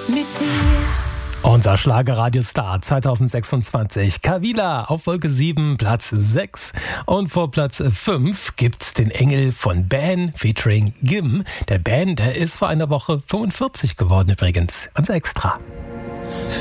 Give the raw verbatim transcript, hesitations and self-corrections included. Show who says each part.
Speaker 1: mit dir.
Speaker 2: Unser Schlagerradiostar zwanzig sechsundzwanzig, Kavila auf Wolke sieben, Platz sechs. Und vor Platz fünf gibt's den Engel von Ben featuring Gim. Der Ben, der ist vor einer Woche fünfundvierzig geworden übrigens. Unser Extra.